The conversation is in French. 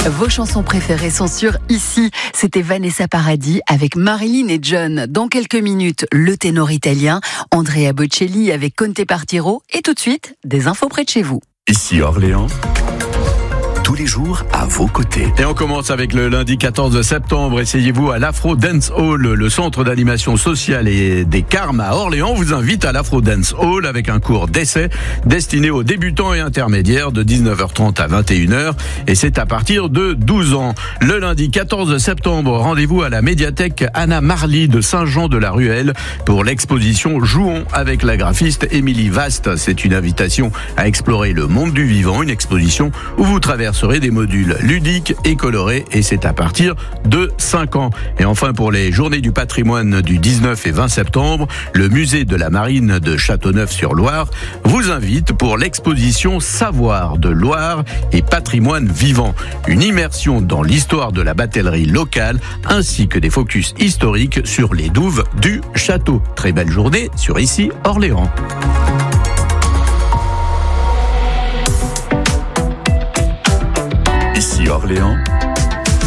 Vos chansons préférées sont sur Ici. C'était Vanessa Paradis avec Marilyn et John. Dans quelques minutes, le ténor italien Andrea Bocelli avec Conte Partiro. Et tout de suite, des infos près de chez vous. Ici Orléans. Tous les jours à vos côtés. Et on commence avec le lundi 14 septembre. Essayez-vous à l'Afro Dance Hall, le centre d'animation sociale et des Carmes à Orléans vous invite à l'Afro Dance Hall avec un cours d'essai destiné aux débutants et intermédiaires de 19h30 à 21h. Et c'est à partir de 12 ans. Le lundi 14 septembre, rendez-vous à la médiathèque Anna Marly de Saint-Jean-de-la-Ruelle pour l'exposition Jouons avec la graphiste Émilie Vaste. C'est une invitation à explorer le monde du vivant, une exposition où vous traversez des modules ludiques et colorés et c'est à partir de 5 ans. Et enfin pour les journées du patrimoine du 19 et 20 septembre, le musée de la Marine de Châteauneuf-sur-Loire vous invite pour l'exposition Savoir de Loire et patrimoine vivant. Une immersion dans l'histoire de la batellerie locale ainsi que des focus historiques sur les douves du château. Très belle journée sur Ici Orléans. Ici Orléans.